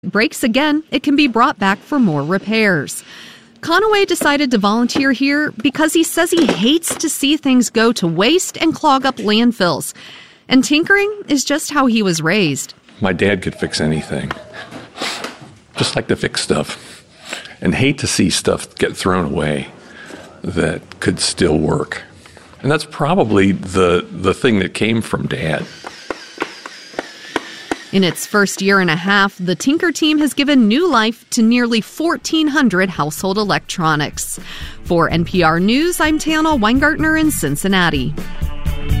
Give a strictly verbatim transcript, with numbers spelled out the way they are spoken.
breaks again, it can be brought back for more repairs. Conaway decided to volunteer here because he says he hates to see things go to waste and clog up landfills. And tinkering is just how he was raised. My dad could fix anything. Just like to fix stuff. And hate to see stuff get thrown away that could still work. And that's probably the, the thing that came from Dad. In its first year and a half, the Tinker team has given new life to nearly fourteen hundred household electronics. For N P R News, I'm Tana Weingartner in Cincinnati.